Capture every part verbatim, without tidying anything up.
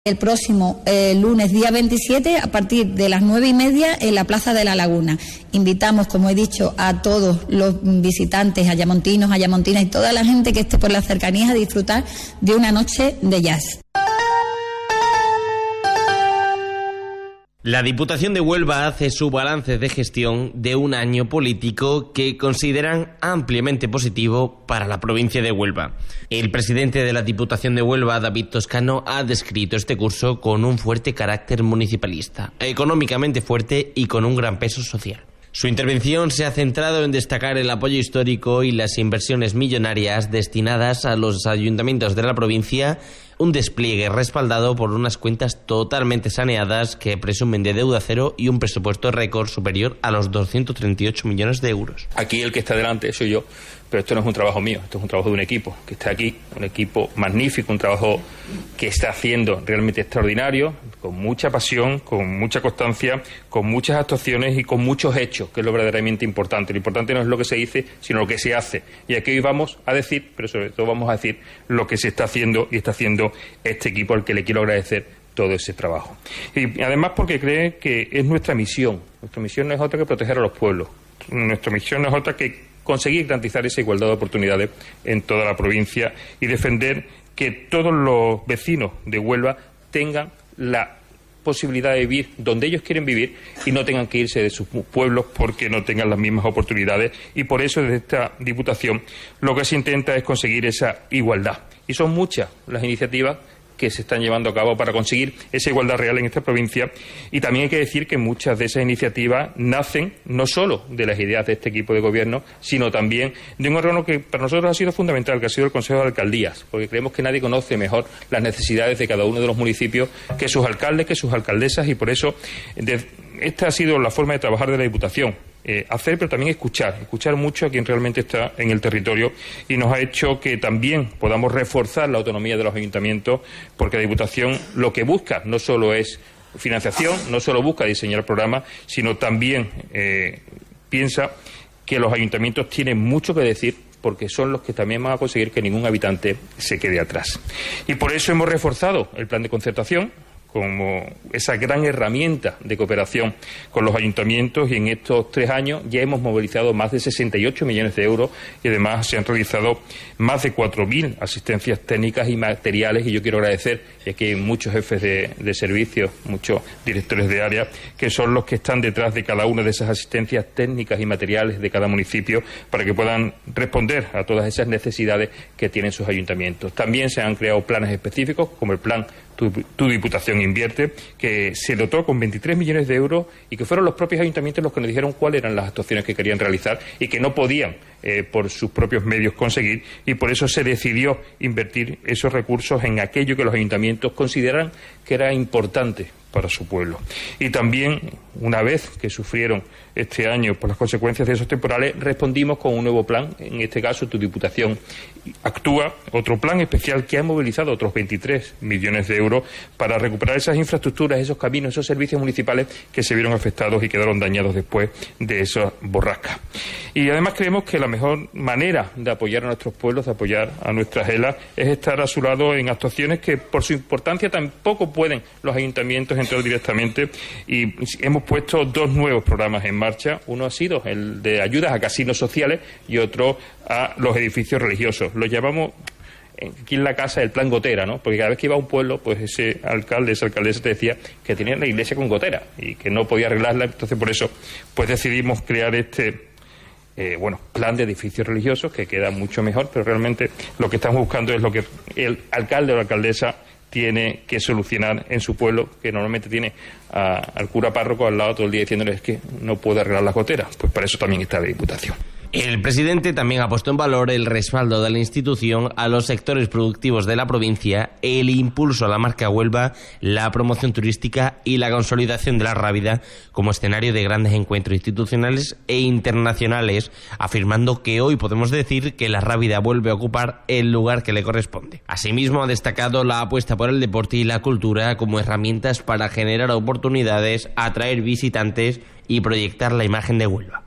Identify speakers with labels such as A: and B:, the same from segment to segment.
A: El próximo eh, lunes, día veintisiete, a partir de las nueve y media en la Plaza de la Laguna. Invitamos, como he dicho, a todos los visitantes, ayamontinos, ayamontinas y toda la gente que esté por las cercanías a disfrutar de una noche de jazz.
B: La Diputación de Huelva hace su balance de gestión de un año político que consideran ampliamente positivo para la provincia de Huelva. El presidente de la Diputación de Huelva, David Toscano, ha descrito este curso con un fuerte carácter municipalista, económicamente fuerte y con un gran peso social. Su intervención se ha centrado en destacar el apoyo histórico y las inversiones millonarias destinadas a los ayuntamientos de la provincia, un despliegue respaldado por unas cuentas totalmente saneadas que presumen de deuda cero y un presupuesto récord superior a los doscientos treinta y ocho millones de euros.
C: Aquí el que está delante soy yo, pero esto no es un trabajo mío, esto es un trabajo de un equipo que está aquí, un equipo magnífico, un trabajo que está haciendo realmente extraordinario, con mucha pasión, con mucha constancia, con muchas actuaciones y con muchos hechos, que es lo verdaderamente importante. Lo importante no es lo que se dice, sino lo que se hace. Y aquí hoy vamos a decir, pero sobre todo vamos a decir lo que se está haciendo y está haciendo este equipo al que le quiero agradecer todo ese trabajo. Y además porque cree que es nuestra misión. Nuestra misión no es otra que proteger a los pueblos. Nuestra misión no es otra que conseguir garantizar esa igualdad de oportunidades en toda la provincia y defender que todos los vecinos de Huelva tengan la posibilidad de vivir donde ellos quieren vivir y no tengan que irse de sus pueblos porque no tengan las mismas oportunidades, y por eso desde esta Diputación lo que se intenta es conseguir esa igualdad, y son muchas las iniciativas que se están llevando a cabo para conseguir esa igualdad real en esta provincia. Y también hay que decir que muchas de esas iniciativas nacen no solo de las ideas de este equipo de gobierno, sino también de un órgano que para nosotros ha sido fundamental, que ha sido el Consejo de Alcaldías, porque creemos que nadie conoce mejor las necesidades de cada uno de los municipios que sus alcaldes, que sus alcaldesas, y por eso de, esta ha sido la forma de trabajar de la Diputación. Eh, hacer, pero también escuchar, escuchar mucho a quien realmente está en el territorio, y nos ha hecho que también podamos reforzar la autonomía de los ayuntamientos, porque la Diputación lo que busca no solo es financiación, no solo busca diseñar programas, sino también eh, piensa que los ayuntamientos tienen mucho que decir, porque son los que también van a conseguir que ningún habitante se quede atrás. Y por eso hemos reforzado el plan de concertación como esa gran herramienta de cooperación con los ayuntamientos, y en estos tres años ya hemos movilizado más de sesenta y ocho millones de euros, y además se han realizado más de cuatro mil asistencias técnicas y materiales, y yo quiero agradecer, y aquí hay muchos jefes de, de servicios, muchos directores de área, que son los que están detrás de cada una de esas asistencias técnicas y materiales de cada municipio para que puedan responder a todas esas necesidades que tienen sus ayuntamientos. También se han creado planes específicos, como el plan Tu, tu Diputación Invierte, que se dotó con veintitrés millones de euros, y que fueron los propios ayuntamientos los que nos dijeron cuáles eran las actuaciones que querían realizar y que no podían eh, por sus propios medios conseguir, y por eso se decidió invertir esos recursos en aquello que los ayuntamientos consideran que era importante para su pueblo. Y también, una vez que sufrieron este año por las consecuencias de esos temporales, respondimos con un nuevo plan, en este caso Tu Diputación Actúa, otro plan especial que ha movilizado otros veintitrés millones de euros para recuperar esas infraestructuras, esos caminos, esos servicios municipales que se vieron afectados y quedaron dañados después de esas borrascas. Y además creemos que la mejor manera de apoyar a nuestros pueblos, de apoyar a nuestras elas, es estar a su lado en actuaciones que por su importancia tampoco pueden los ayuntamientos entrar directamente, y hemos puesto dos nuevos programas en marcha. Uno ha sido el de ayudas a casinos sociales y otro a los edificios religiosos. Lo llamamos aquí en la casa el plan gotera, ¿no? Porque cada vez que iba a un pueblo, pues ese alcalde, esa alcaldesa te decía que tenía la iglesia con gotera y que no podía arreglarla. Entonces, por eso, pues decidimos crear este eh, bueno, plan de edificios religiosos, que queda mucho mejor, pero realmente lo que estamos buscando es lo que el alcalde o la alcaldesa tiene que solucionar en su pueblo, que normalmente tiene a, al cura párroco al lado todo el día diciéndole es que no puede arreglar las goteras. Pues para eso también está la Diputación.
B: El presidente también ha puesto en valor el respaldo de la institución a los sectores productivos de la provincia, el impulso a la marca Huelva, la promoción turística y la consolidación de la Rábida como escenario de grandes encuentros institucionales e internacionales, afirmando que hoy podemos decir que la Rábida vuelve a ocupar el lugar que le corresponde. Asimismo, ha destacado la apuesta por el deporte y la cultura como herramientas para generar oportunidades, atraer visitantes y proyectar la imagen de Huelva.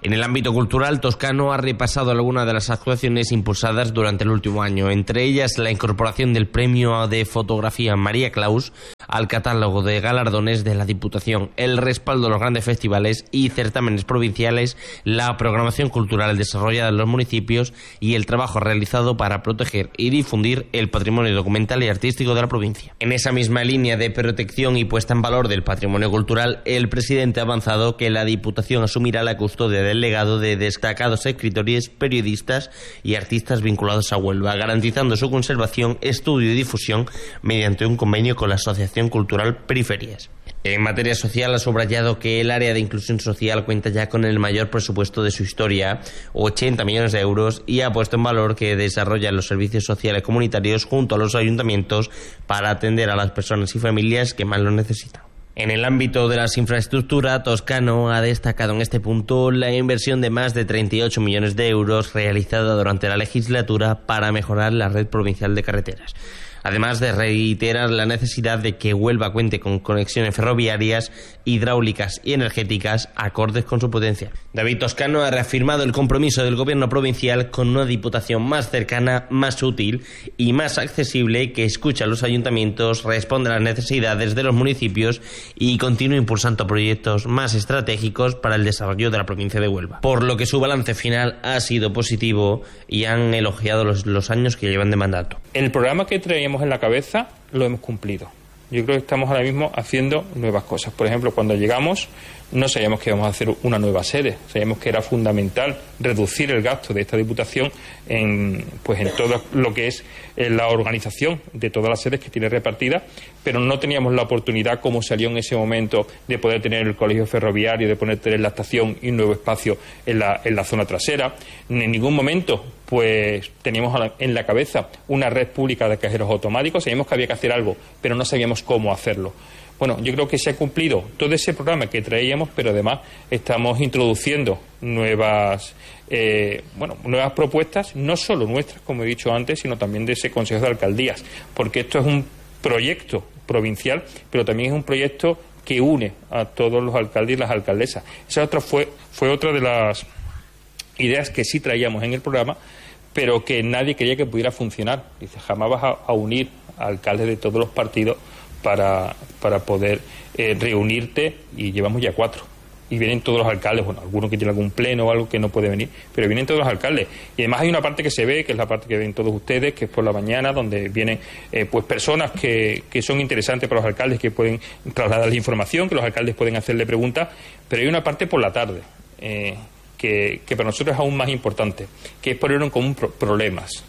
B: En el ámbito cultural, Toscano ha repasado algunas de las actuaciones impulsadas durante el último año, entre ellas la incorporación del premio de fotografía María Claus al catálogo de galardones de la Diputación, el respaldo a los grandes festivales y certámenes provinciales, la programación cultural desarrollada en los municipios y el trabajo realizado para proteger y difundir el patrimonio documental y artístico de la provincia. En esa misma línea de protección y puesta en valor del patrimonio cultural, el presidente ha avanzado que la Diputación asumirá la custodia de el legado de destacados escritores, periodistas y artistas vinculados a Huelva, garantizando su conservación, estudio y difusión mediante un convenio con la Asociación Cultural Periferias. En materia social ha subrayado que el área de inclusión social cuenta ya con el mayor presupuesto de su historia, ochenta millones de euros, y ha puesto en valor que desarrolla los servicios sociales comunitarios junto a los ayuntamientos para atender a las personas y familias que más lo necesitan. En el ámbito de las infraestructuras, Toscano ha destacado en este punto la inversión de más de treinta y ocho millones de euros realizada durante la legislatura para mejorar la red provincial de carreteras. Además de reiterar la necesidad de que Huelva cuente con conexiones ferroviarias, hidráulicas y energéticas acordes con su potencial. David Toscano ha reafirmado el compromiso del gobierno provincial con una diputación más cercana, más útil y más accesible, que escucha a los ayuntamientos, responde a las necesidades de los municipios y continúa impulsando proyectos más estratégicos para el desarrollo de la provincia de Huelva. Por lo que su balance final ha sido positivo y han elogiado los, los años que llevan de mandato.
C: El programa que traíamos en la cabeza lo hemos cumplido. Yo creo que estamos ahora mismo haciendo nuevas cosas. Por ejemplo, cuando llegamos no sabíamos que íbamos a hacer una nueva sede, sabíamos que era fundamental reducir el gasto de esta Diputación en, pues en todo lo que es la organización de todas las sedes que tiene repartidas, pero no teníamos la oportunidad, como salió en ese momento, de poder tener el colegio ferroviario, de poder tener la estación y un nuevo espacio en la, en la zona trasera. En ningún momento pues teníamos en la cabeza una red pública de cajeros automáticos, sabíamos que había que hacer algo, pero no sabíamos cómo hacerlo. Bueno, yo creo que se ha cumplido todo ese programa que traíamos, pero además estamos introduciendo nuevas, eh, bueno, nuevas propuestas, no solo nuestras, como he dicho antes, sino también de ese Consejo de Alcaldías, porque esto es un proyecto provincial, pero también es un proyecto que une a todos los alcaldes y las alcaldesas. Esa otra fue, fue otra de las ideas que sí traíamos en el programa, pero que nadie creía que pudiera funcionar. Dice, jamás vas a, a unir a alcaldes de todos los partidos para, para poder eh, reunirte, y llevamos ya cuatro. Y vienen todos los alcaldes, bueno, algunos que tienen algún pleno o algo que no puede venir, pero vienen todos los alcaldes. Y además hay una parte que se ve, que es la parte que ven todos ustedes, que es por la mañana, donde vienen eh, pues personas que, que son interesantes para los alcaldes, que pueden trasladar la información, que los alcaldes pueden hacerle preguntas, pero hay una parte por la tarde, eh, que, que para nosotros es aún más importante, que es poner en común pro- problemas.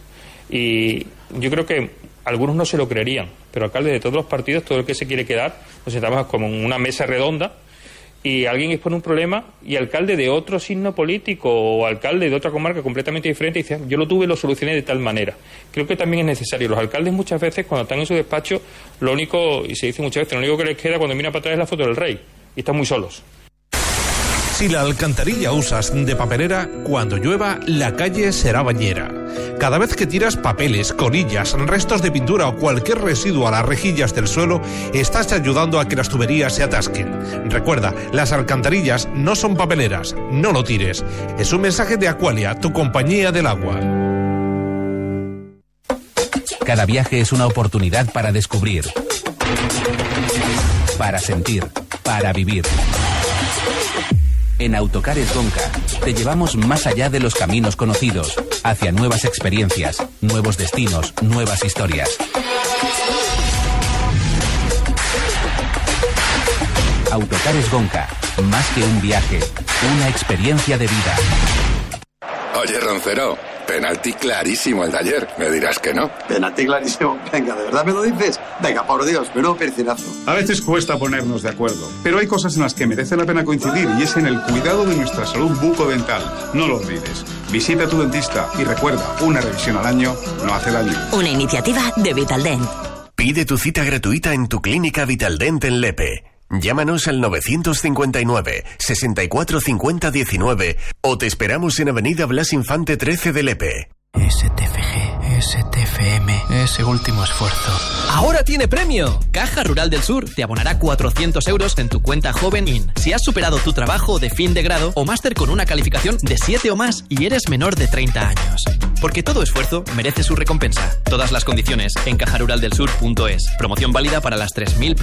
C: Y yo creo que algunos no se lo creerían, pero alcaldes de todos los partidos, todo el que se quiere quedar, nos sentamos como en una mesa redonda y alguien expone un problema y alcalde de otro signo político o alcalde de otra comarca completamente diferente dice, yo lo tuve y lo solucioné de tal manera. Creo que también es necesario. Los alcaldes muchas veces cuando están en su despacho, lo único, y se dice muchas veces, lo único que les queda cuando miran para atrás es la foto del rey y están muy solos.
D: Si la alcantarilla usas de papelera, cuando llueva, la calle será bañera. Cada vez que tiras papeles, colillas, restos de pintura o cualquier residuo a las rejillas del suelo, estás ayudando a que las tuberías se atasquen. Recuerda, las alcantarillas no son papeleras, no lo tires. Es un mensaje de Aqualia, tu compañía del agua.
E: Cada viaje es una oportunidad para descubrir, para sentir, para vivir. En Autocares Gonca te llevamos más allá de los caminos conocidos, hacia nuevas experiencias, nuevos destinos, nuevas historias. Autocares Gonca, más que un viaje, una experiencia de vida.
F: Oye, Roncero, penalti clarísimo el de ayer. Me dirás que no.
G: Penalti clarísimo. Venga, ¿de verdad me lo dices? Venga, por Dios, menudo percinazo.
H: A veces cuesta ponernos de acuerdo, pero hay cosas en las que merece la pena coincidir y es en el cuidado de nuestra salud bucodental. No lo olvides. Visita a tu dentista y recuerda, una revisión al año no hace daño.
I: Una iniciativa de Vitaldent.
J: Pide tu cita gratuita en tu clínica Vitaldent en Lepe. Llámanos al novecientos cincuenta y nueve, sesenta y cuatro cincuenta diecinueve o te esperamos en Avenida Blas Infante trece de Lepe.
K: S T F G, S T F M, ese último esfuerzo.
L: ¡Ahora tiene premio! Caja Rural del Sur te abonará cuatrocientos euros en tu cuenta Joven In si has superado tu trabajo de fin de grado o máster con una calificación de siete o más y eres menor de treinta años. Porque todo esfuerzo merece su recompensa. Todas las condiciones en caja rural del sur punto es. Promoción válida para las tres mil